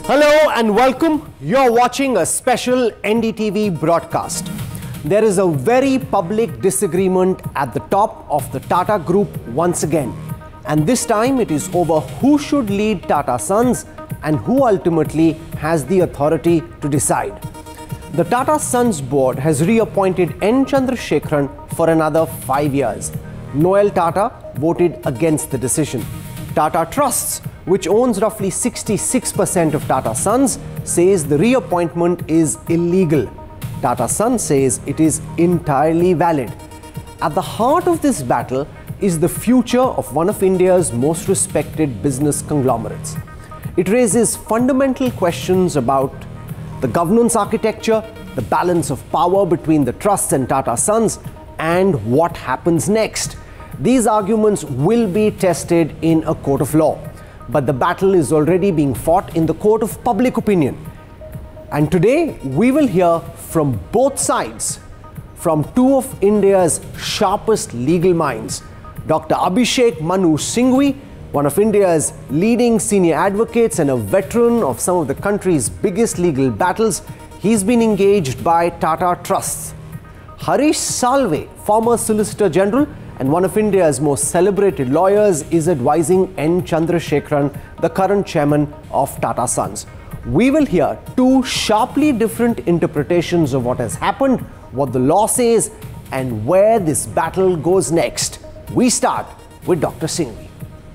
Hello and welcome. You're watching a special NDTV broadcast. There is a very public disagreement at the top of the Tata Group once again. And this time it is over who should lead Tata Sons and who ultimately has the authority to decide. The Tata Sons board has reappointed N. Chandrasekaran for another 5 years. Noel Tata voted against the decision. Tata Trusts, which owns roughly 66% of Tata Sons, says the reappointment is illegal. Tata Sons says it is entirely valid. At the heart of this battle is the future of one of India's most respected business conglomerates. It raises fundamental questions about the governance architecture, the balance of power between the trusts and Tata Sons, and what happens next. These arguments will be tested in a court of law, but the battle is already being fought in the court of public opinion. And today we will hear from both sides, from two of India's sharpest legal minds, Dr. Abhishek Manu Singhvi, one of India's leading senior advocates and a veteran of some of the country's biggest legal battles. He's been engaged by Tata Trusts. Harish Salve, former Solicitor General and one of India's most celebrated lawyers, is advising N. Chandrasekaran, the current chairman of Tata Sons. We will hear two sharply different interpretations of what has happened, what the law says, and where this battle goes next. We start with Dr. Singhvi.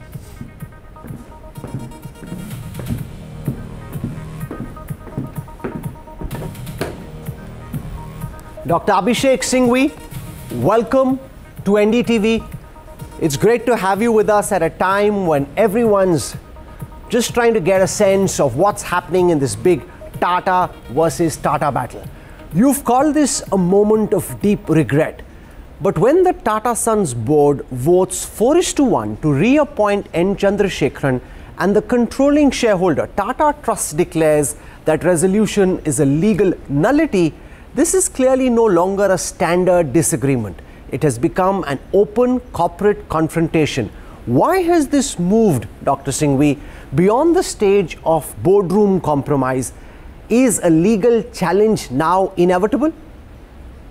Dr. Abhishek Singhvi, welcome to NDTV. It's great to have you with us at a time when everyone's just trying to get a sense of what's happening in this big Tata versus Tata battle. You've called this a moment of deep regret. But when the Tata Sons board votes 4:1 to reappoint N. Chandrasekaran and the controlling shareholder Tata Trust declares that resolution is a legal nullity, this is clearly no longer a standard disagreement. It has become an open corporate confrontation. Why has this moved, Dr. Singhvi, beyond the stage of boardroom compromise? Is a legal challenge now inevitable?